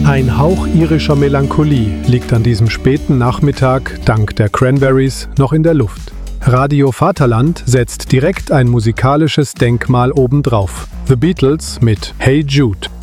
Ein Hauch irischer Melancholie liegt an diesem späten Nachmittag dank der Cranberries noch in der Luft. Radio Vaterland setzt direkt ein musikalisches Denkmal obendrauf. The Beatles mit Hey Jude.